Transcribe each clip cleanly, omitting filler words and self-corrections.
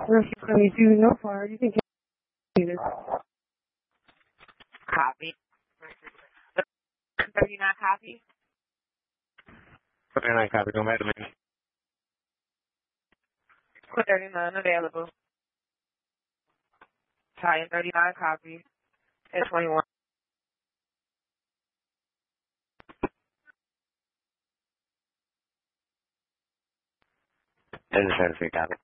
Rescue 72, no fire. You can carry this. Copy. 39 copy. 39 copy. Go back to me. 39 available. Italian 39 copy. 1021. And the 73 copy.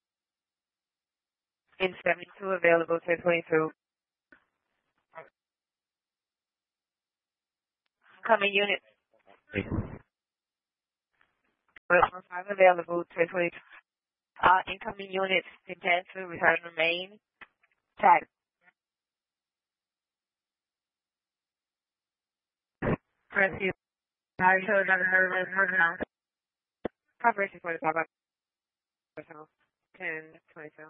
In 72 available. 1022. Coming unit. 15 available. 1022. Incoming units. Intend to return the main. Tag. Rescue. How you show another nervous now? Operation 45. 1022.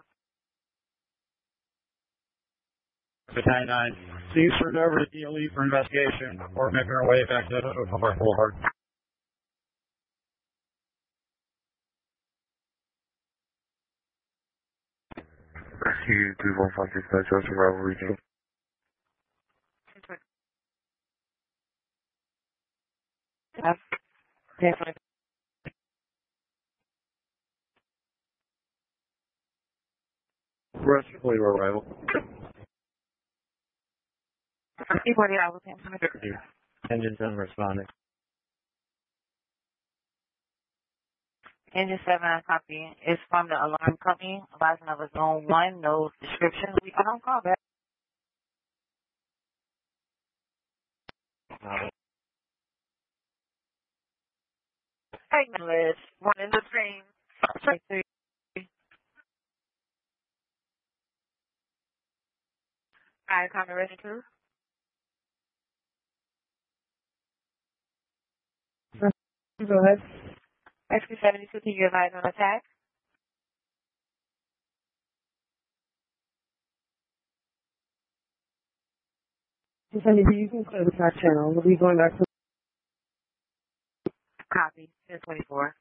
Battalion 9, please turn over to DLE for investigation or making our way back to our boulevard. Rescue 315 dispatch, Ocean Bravo Regional. Definitely. Rescue Fleet arrival. 40 hours. Engine 7 responding. Engine 7 copy. It's from the alarm company. Advising of a zone 1. No description. We can call back. Segment list. One in the stream. 3. Alright, comment ready to. Go ahead. XP72, can you advise on attack? Just anything you can clear the track channel. We'll be going back to Copy. 1024.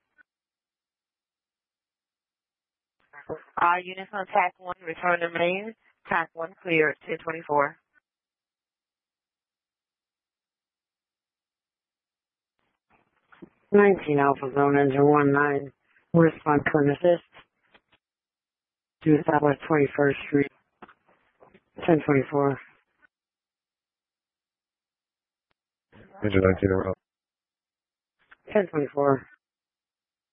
Units on TAC 1, return to main. TAC 1 cleared. 1024. Alpha Zone Engine 19. We'll respond to an assist. To Southwest 21st Street. 1024. Engine 19 around. 1024.